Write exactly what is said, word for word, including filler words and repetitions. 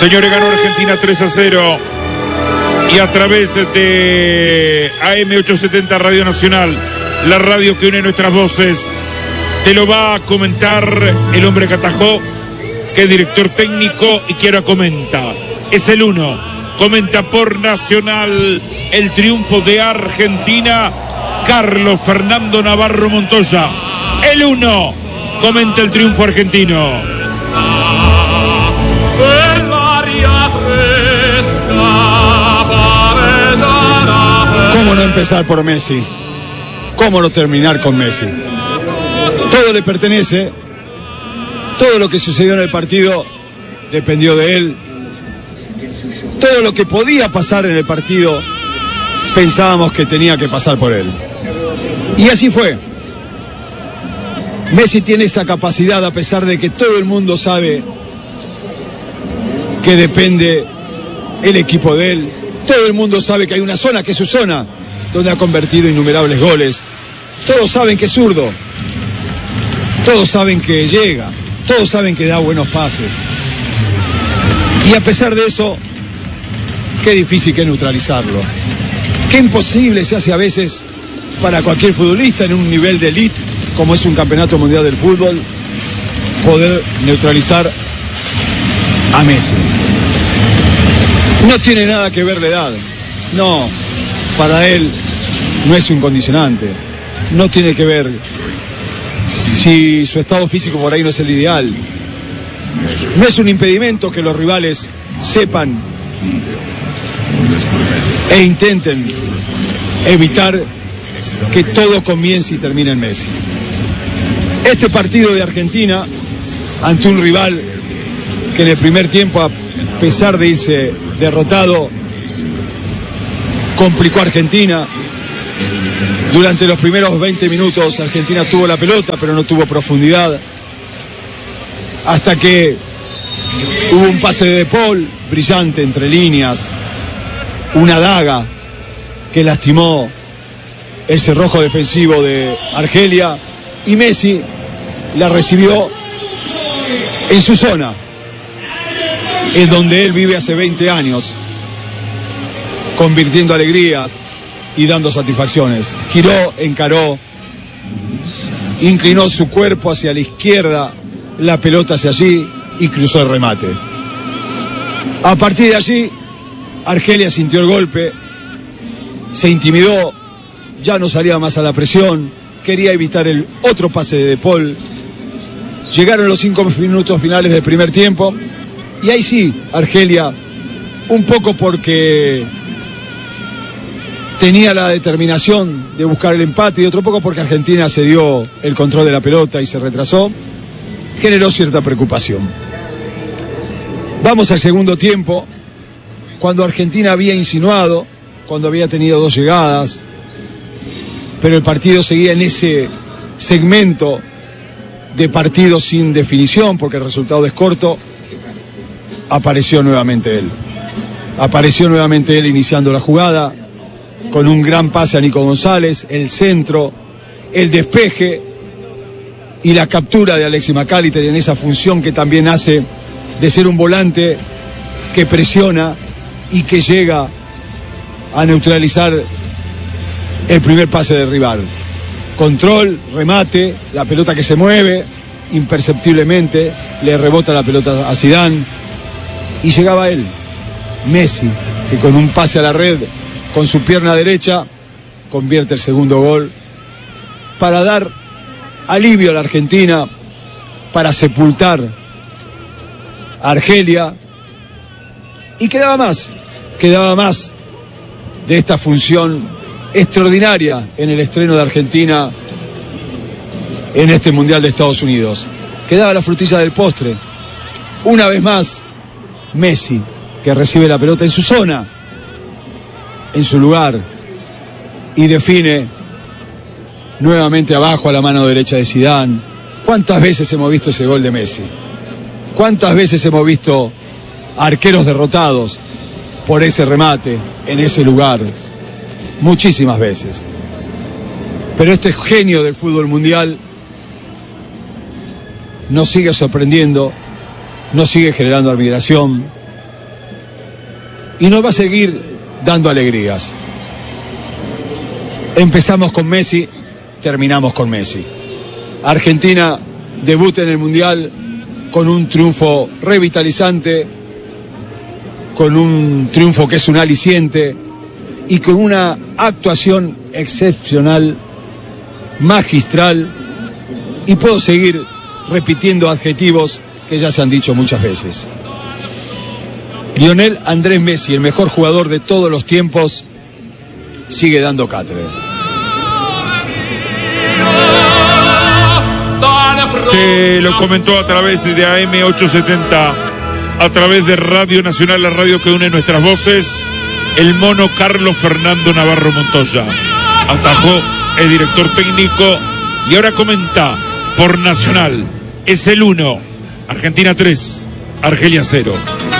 Señores, ganó Argentina tres a cero. Y a través de A M ochocientos setenta Radio Nacional, la radio que une nuestras voces, te lo va a comentar el hombre que atajó, que es director técnico y que ahora comenta. Es el uno. Comenta por Nacional el triunfo de Argentina, Carlos Fernando Navarro Montoya. El uno. Comenta el triunfo argentino. ¿Cómo no empezar por Messi? ¿Cómo no terminar con Messi? Todo le pertenece. Todo lo que sucedió en el partido dependió de él. Todo lo que podía pasar en el partido pensábamos que tenía que pasar por él. Y así fue. Messi tiene esa capacidad, a pesar de que todo el mundo sabe que depende el equipo de él. Todo el mundo sabe que hay una zona que es su zona, donde ha convertido innumerables goles. Todos saben que es zurdo. Todos saben que llega. Todos saben que da buenos pases. Y a pesar de eso, qué difícil que es neutralizarlo. Qué imposible se hace a veces para cualquier futbolista en un nivel de elite, como es un campeonato mundial del fútbol, poder neutralizar a Messi. No tiene nada que ver la edad. No, para él no es un condicionante. No tiene que ver si su estado físico por ahí no es el ideal. No es un impedimento que los rivales sepan e intenten evitar que todo comience y termine en Messi. Este partido de Argentina ante un rival que en el primer tiempo, a pesar de irse derrotado, complicó a Argentina. Durante los primeros veinte minutos Argentina tuvo la pelota, pero no tuvo profundidad, hasta que hubo un pase de De Paul brillante entre líneas, una daga que lastimó el cerrojo defensivo de Argelia, y Messi la recibió en su zona, en donde él vive hace veinte años, convirtiendo alegrías y dando satisfacciones. Giró, encaró, inclinó su cuerpo hacia la izquierda, la pelota hacia allí y cruzó el remate. A partir de allí, Argelia sintió el golpe, se intimidó, ya no salía más a la presión, quería evitar el otro pase de De Paul. Llegaron los cinco minutos finales del primer tiempo y ahí sí, Argelia, un poco porque tenía la determinación de buscar el empate y otro poco porque Argentina se dio el control de la pelota y se retrasó, generó cierta preocupación. Vamos al segundo tiempo, cuando Argentina había insinuado, cuando había tenido dos llegadas, pero el partido seguía en ese segmento de partido sin definición, porque el resultado es corto. Apareció nuevamente él. Apareció nuevamente él iniciando la jugada, con un gran pase a Nico González, el centro, el despeje y la captura de Alexis McAllister en esa función que también hace de ser un volante que presiona y que llega a neutralizar el primer pase del rival. Control, remate, la pelota que se mueve imperceptiblemente, le rebota la pelota a Zidane y llegaba él, Messi, que con un pase a la red, con su pierna derecha, convierte el segundo gol para dar alivio a la Argentina, para sepultar a Argelia, y quedaba más, quedaba más de esta función extraordinaria en el estreno de Argentina en este Mundial de Estados Unidos. Quedaba la frutilla del postre. Una vez más, Messi, que recibe la pelota en su zona, en su lugar, y define nuevamente abajo a la mano derecha de Zidane. ¿Cuántas veces hemos visto ese gol de Messi? ¿Cuántas veces hemos visto arqueros derrotados por ese remate en ese lugar? Muchísimas veces. Pero este genio del fútbol mundial nos sigue sorprendiendo, nos sigue generando admiración, y nos va a seguir dando alegrías. Empezamos con Messi, terminamos con Messi. Argentina debuta en el Mundial con un triunfo revitalizante, con un triunfo que es un aliciente y con una actuación excepcional, magistral, y puedo seguir repitiendo adjetivos que ya se han dicho muchas veces. Lionel Andrés Messi, el mejor jugador de todos los tiempos, sigue dando cátedra. Te lo comentó a través de A M ochocientos setenta, a través de Radio Nacional, la radio que une nuestras voces, el mono Carlos Fernando Navarro Montoya. Atajó, es director técnico y ahora comenta por Nacional. Es el uno, Argentina tres, Argelia cero.